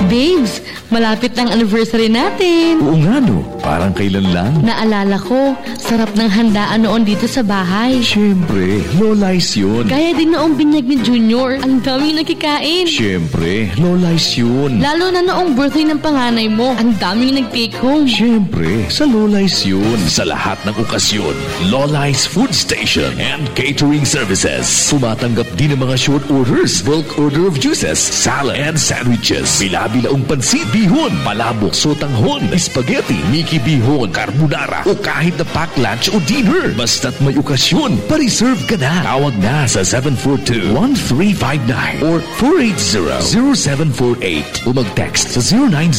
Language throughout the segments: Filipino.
Babes, malapit ng anniversary natin. Oo nga no, parang kailan lang. Naalala ko, sarap ng handaan noon dito sa bahay. Siyempre, Lola's yun. Gaya din noong binyag ni Junior, ang daming nakikain. Siyempre, Lola's yun. Lalo na noong birthday ng panganay mo, ang daming nag-take home. Siyempre, sa Lola's yun. Sa lahat ng okasyon, Lola's Food Station and Catering Services. Tumatanggap din ng mga short orders, bulk order of juices, salad and sandwiches. Bilabilaong pansit, bihon, palabok, sotanghon, spaghetti, Mickey bihon, carbonara, o kahit na pack lunch o dinner. Basta't may okasyon, pa-reserve ka na. Tawag na sa 742-1359 or 480-0748 o mag-text sa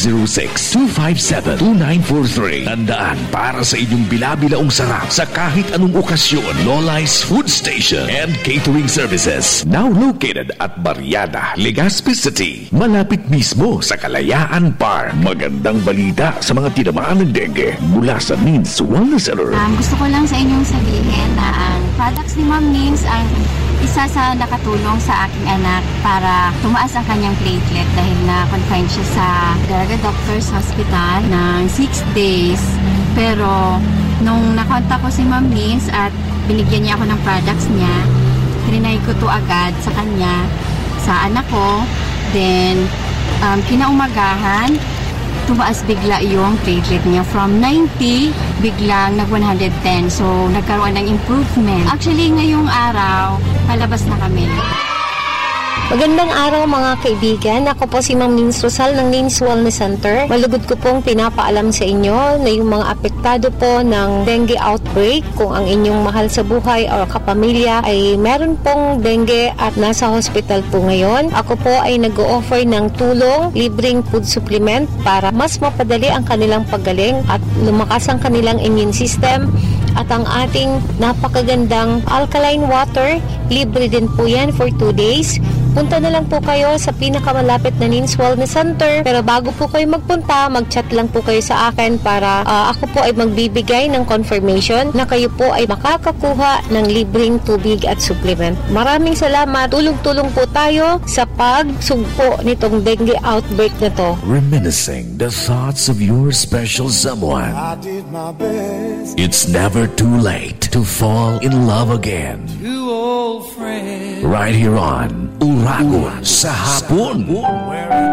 0906-257-2943. Tandaan, para sa inyong bilabilaong sarap sa kahit anong okasyon, Lola's Food Station and Catering Services. Now located at Barriada, Legazpi City. Malapit mismo sa Kalayaan Park. Magandang balita sa mga tinamaan ng dengue mula sa Nins Wellness Center. Gusto ko lang sa inyong sabihin na ang products ni Ma'am Nins ang isa sa nakatulong sa aking anak para tumaas ang kanyang platelet dahil na-confine siya sa Daraga Doctors Hospital ng 6 days. Pero nung nakontak ko si Ma'am Nins at binigyan niya ako ng products niya, trinay ko to agad sa kanya, sa anak ko. Then, kinaumagahan, tumaas bigla yung platelet niya. From 90, biglang nag-110. So, nagkaroon ng improvement. Actually, ngayong araw, palabas na kami. Magandang araw mga kaibigan. Ako po si Ma'am Nins Rosal ng Nins Wellness Center. Malugod ko pong pinapaalam sa inyo na yung mga apektado po ng dengue outbreak, kung ang inyong mahal sa buhay o kapamilya ay meron pong dengue at nasa hospital po ngayon. Ako po ay nag-o-offer ng tulong, libreng food supplement para mas mapadali ang kanilang paggaling at lumakas ang kanilang immune system. At ang ating napakagandang alkaline water, libre din po yan for 2 days. Punta na lang po kayo sa pinakamalapit na Nins Wellness Center. Pero bago po kayo magpunta, mag-chat lang po kayo sa akin para ako po ay magbibigay ng confirmation na kayo po ay makakakuha ng libreng tubig at supplement. Maraming salamat. Tulong-tulong po tayo sa pagsugpo nitong dengue outbreak na to. Reminiscing the thoughts of your special someone. I did my best. It's never too late to fall in love again. Two old friends. Right here on Uragon sa Hapon.